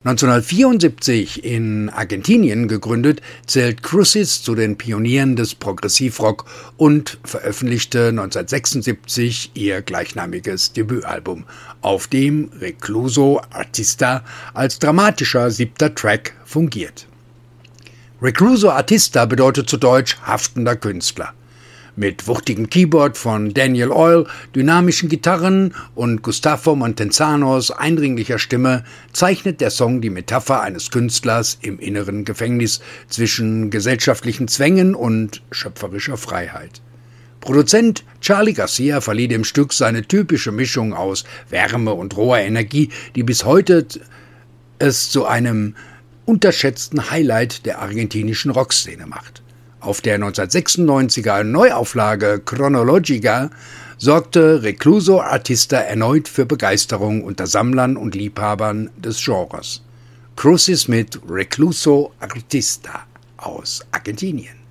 1974 in Argentinien gegründet, zählt Crucis zu den Pionieren des Progressivrock und veröffentlichte 1976 ihr gleichnamiges Debütalbum, auf dem Recluso Artista als dramatischer 7. Track fungiert. Recluso Artista bedeutet zu Deutsch haftender Künstler. Mit wuchtigem Keyboard von Daniel Oil, dynamischen Gitarren und Gustavo Montezanos eindringlicher Stimme zeichnet der Song die Metapher eines Künstlers im inneren Gefängnis zwischen gesellschaftlichen Zwängen und schöpferischer Freiheit. Produzent Charly Garcia verlieh dem Stück seine typische Mischung aus Wärme und roher Energie, die bis heute es zu einem unterschätzten Highlight der argentinischen Rockszene macht. Auf der 1996er Neuauflage Chronologica sorgte Recluso Artista erneut für Begeisterung unter Sammlern und Liebhabern des Genres. Crucis mit Recluso Artista aus Argentinien.